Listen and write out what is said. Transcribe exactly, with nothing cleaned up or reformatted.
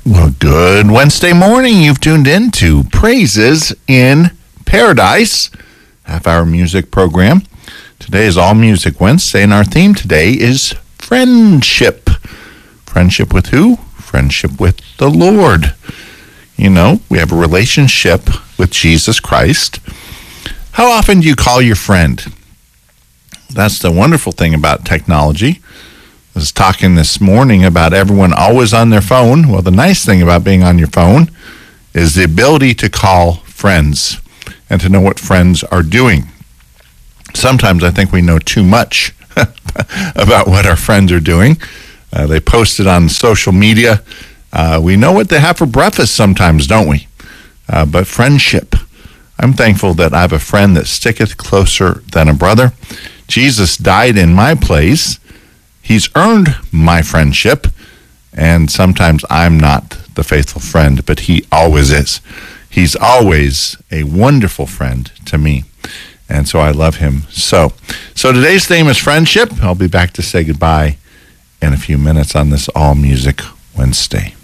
Well, good Wednesday morning. You've tuned in to Praises in Paradise, half-hour music program. Today is All Music Wednesday, and our theme today is friendship. Friendship with who? Friendship with the Lord. You know, we have a relationship with Jesus Christ. How often do you call your friend? That's the wonderful thing about technology. I was talking this morning about everyone always on their phone. Well, the nice thing about being on your phone is the ability to call friends and to know what friends are doing. Sometimes I think we know too much about what our friends are doing. Uh, they post it on social media. Uh, we know what they have for breakfast sometimes, don't we? Uh, but friendship. I'm thankful that I have a friend that sticketh closer than a brother. Jesus died in my place. He's earned my friendship, and sometimes I'm not the faithful friend, but he always is. He's always a wonderful friend to me, and so I love him so. So today's theme is friendship. I'll be back to say goodbye in a few minutes on this All Music Wednesday.